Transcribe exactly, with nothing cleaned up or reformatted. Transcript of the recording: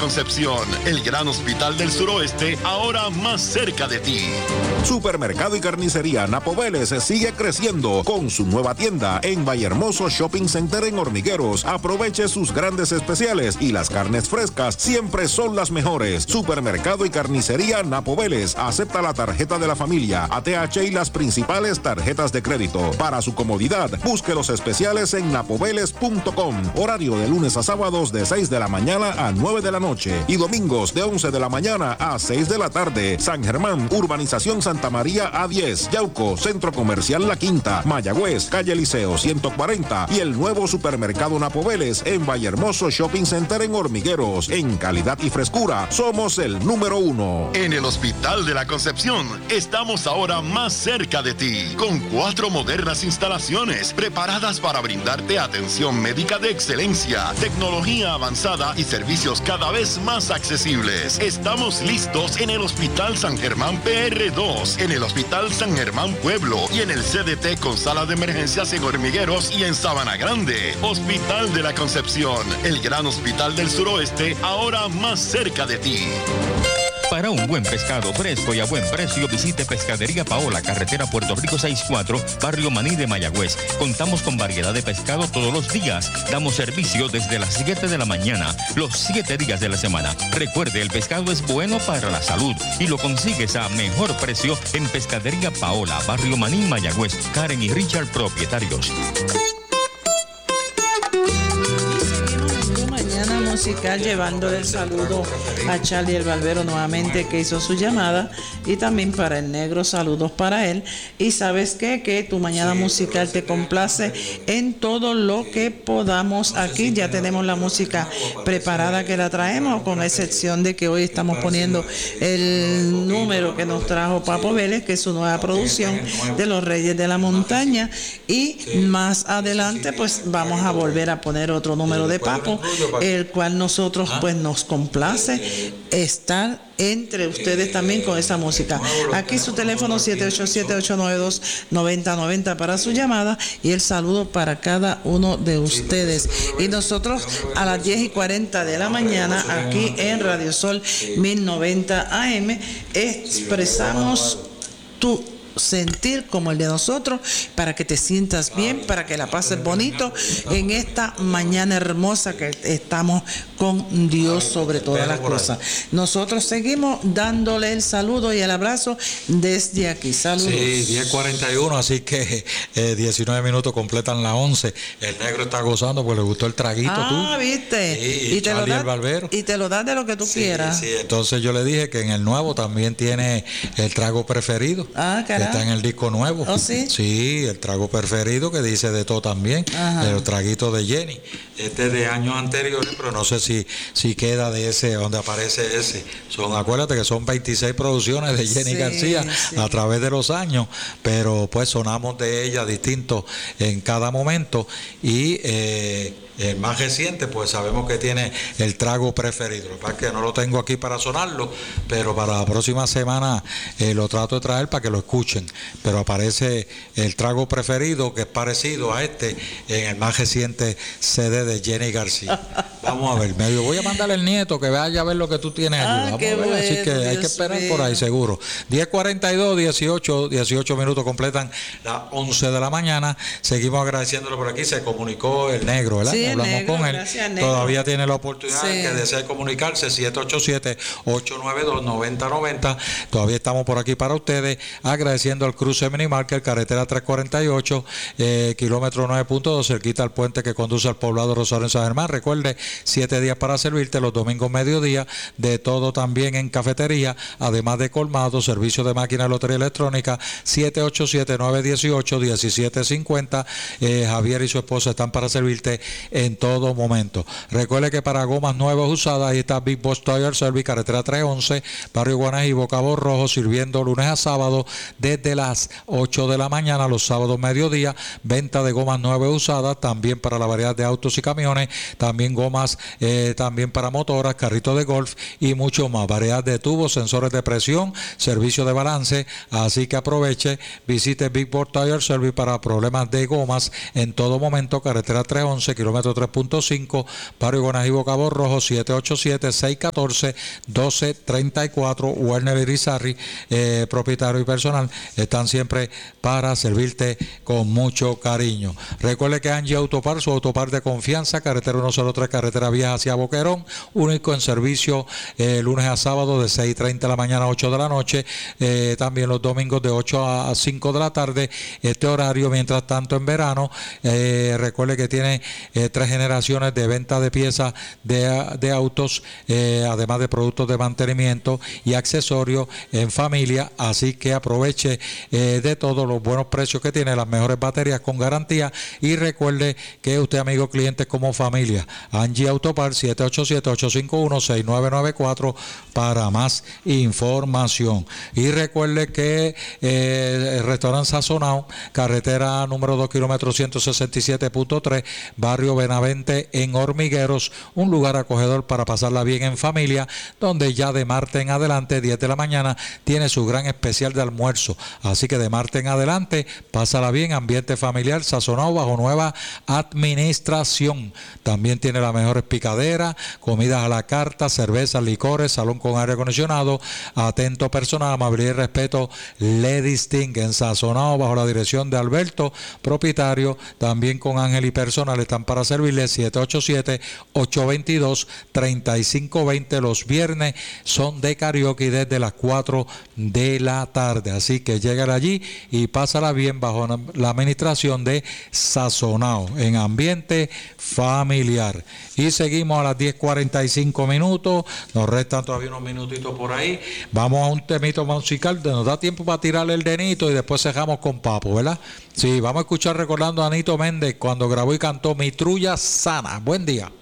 Concepción, el gran hospital del suroeste, ahora más cerca de ti. Supermercado y carnicería Napo Vélez sigue creciendo con su nueva tienda en Vallehermoso Shopping Center en Hormigueros. Aproveche sus grandes especiales y las carnes frescas siempre son las mejores. Supermercado y carnicería Napo Vélez acepta la tarjeta de la familia, A T H y las principales tarjetas de crédito. Para su comodidad, busque los especiales en napoveles punto com. Horario de lunes a sábados de seis de la mañana a nueve de la noche y domingos de once de la mañana a seis de la tarde. San Germán, Urbanización Santa María A diez, Yauco, Centro Comercial La Quinta, Mayagüez, Calle Liceo ciento cuarenta y el nuevo Supermercado Napo Vélez en Vallehermoso Shopping Center en Hormigueros. En calidad y frescura, somos el número uno. En el Hospital de la Concepción, estamos ahora más cerca de ti, con cuatro modernas instalaciones preparadas para brindarte atención médica de excelencia, tecnología avanzada y servicios cada vez más accesibles. Estamos listos en el Hospital San Germán P R dos, en el Hospital San Germán Pueblo y en el C D T con sala de emergencias en Hormigueros y en Sabana Grande. Hospital de la Concepción, el gran hospital del suroeste, ahora más cerca de ti. Para un buen pescado fresco y a buen precio, visite Pescadería Paola, carretera Puerto Rico sesenta y cuatro, Barrio Maní de Mayagüez. Contamos con variedad de pescado todos los días. Damos servicio desde las siete de la mañana, los siete días de la semana. Recuerde, el pescado es bueno para la salud y lo consigues a mejor precio en Pescadería Paola, Barrio Maní, Mayagüez. Karen y Richard, propietarios. Musical, llevándole el saludo a Charlie el Barbero nuevamente, que hizo su llamada, y también para el negro, saludos para él. Y sabes qué, que tu mañana musical te complace en todo lo que podamos. Aquí ya tenemos la música preparada, que la traemos, con excepción de que hoy estamos poniendo el número que nos trajo Papo Vélez, que es su nueva producción de Los Reyes de la Montaña, y más adelante pues vamos a volver a poner otro número de Papo, el cual nosotros pues nos complace estar entre ustedes también con esa música. Aquí su teléfono siete ocho siete, ocho nueve dos, nueve cero nueve cero para su llamada y el saludo para cada uno de ustedes. Y nosotros a las diez y cuarenta de la mañana aquí en Radio Sol mil noventa A M expresamos tu sentir como el de nosotros, para que te sientas bien, para que la pases bonito en esta mañana hermosa que estamos con Dios sobre todas las cosas. Nosotros seguimos dándole el saludo y el abrazo desde aquí. Saludos. Sí, diez cuarenta y uno, así que eh, diecinueve minutos completan las once. El negro está gozando porque le gustó el traguito. Ah, tú. ¿viste? Sí, y, y, te lo el Barbero. y te lo das de lo que tú sí, quieras. Sí, entonces yo le dije que en el nuevo también tiene el trago preferido. Ah, carajo. Está en el disco nuevo. ¿Oh, sí? Sí, el trago preferido que dice de todo también. Ajá. El traguito de Jenny. Este es de años anteriores, pero no sé si, si queda de ese, donde aparece ese. Son, acuérdate que son veintiséis producciones de Jenny sí, García sí. a través de los años, pero pues sonamos de ella distintos en cada momento. Y eh, el más reciente, pues sabemos que tiene el trago preferido. Lo que pasa es que no lo tengo aquí para sonarlo, pero para la próxima semana eh, lo trato de traer para que lo escuchen. Pero aparece el trago preferido, que es parecido a este, en el más reciente C D de Jenny García. Vamos a ver, medio voy a mandarle al nieto que vaya a ver lo que tú tienes allí. Ah, Vamos qué a ver, bueno, así que hay Dios que esperar mío. por ahí seguro. diez cuarenta y dos, dieciocho, dieciocho minutos completan las once de la mañana. Seguimos agradeciéndolo por aquí. Se comunicó el negro, ¿verdad? Sí, Hablamos negro, con él. gracias, negro. Todavía tiene la oportunidad Sí. que desee comunicarse, siete ocho siete, ocho nueve dos, nueve cero nueve cero. Todavía estamos por aquí para ustedes, agradeciendo al cruce Minimarket, carretera trescientos cuarenta y ocho, eh, kilómetro nueve punto dos, cerquita al puente que conduce al poblado Rosario en San Germán. Recuerde, siete días para servirte, los domingos mediodía, de todo también en cafetería, además de colmado, servicio de máquina de lotería electrónica, siete ocho siete, nueve uno ocho, uno siete cinco cero. Eh, Javier y su esposa están para servirte en todo momento. Recuerde que para gomas nuevas usadas, ahí está Big Boss Tire Service, carretera trescientos once, barrio Guanajibo, Cabo Rojo, sirviendo lunes a sábado desde las ocho de la mañana, los sábados mediodía, venta de gomas nuevas usadas, también para la variedad de autos y camiones, también gomas, eh, también para motoras, carritos de golf y mucho más, variedad de tubos, sensores de presión, servicio de balance, así que aproveche, visite Big Boss Tire Service para problemas de gomas en todo momento, carretera trescientos once, kilómetro kilómetro tres punto cinco, barrio Guanajibo, Cabo Rojo, siete ocho siete, seis uno cuatro, uno dos tres cuatro. Werner Irizarry, eh, propietario y personal, están siempre para servirte con mucho cariño. Recuerde que Angie Autopar, su autopar de confianza, carretera ciento tres, carretera vieja hacia Boquerón, único en servicio eh, lunes a sábado de seis y treinta de la mañana a ocho de la noche, eh, también los domingos de ocho a cinco de la tarde, este horario. Mientras tanto en verano, eh, recuerde que tiene eh, tres generaciones de venta de piezas de, de autos, eh, además de productos de mantenimiento y accesorios en familia, así que aproveche eh, de todos los buenos precios que tiene, las mejores baterías con garantía, y recuerde que usted, amigo cliente, como familia. Angie Autopar, siete ocho siete, ocho cinco uno, seis nueve nueve cuatro para más información. Y recuerde que eh, el restaurante Sazonao, carretera número dos, kilómetro ciento sesenta y siete punto tres, barrio Benavente en Hormigueros, un lugar acogedor para pasarla bien en familia, donde ya de martes en adelante, diez de la mañana, tiene su gran especial de almuerzo. Así que de martes en adelante, pásala bien, ambiente familiar, sazonado bajo nueva administración. También tiene las mejores picaderas, comidas a la carta, cervezas, licores, salón con aire acondicionado, atento personal, amabilidad y respeto le distinguen. Sazonado bajo la dirección de Alberto, propietario, también con Ángel y personal, están para servirle. Siete ocho siete, ocho dos dos, tres cinco dos cero. Los viernes son de karaoke desde las cuatro de la tarde, así que llega allí y pásala bien bajo la administración de Sazonao, en ambiente familiar. Y seguimos a las diez cuarenta y cinco minutos, nos restan todavía unos minutitos por ahí. Vamos a un temito musical, nos da tiempo para tirarle el denito y después cerramos con Papo, ¿verdad? Sí, vamos a escuchar recordando a Anito Méndez cuando grabó y cantó Mi Trulla Sana. Buen día.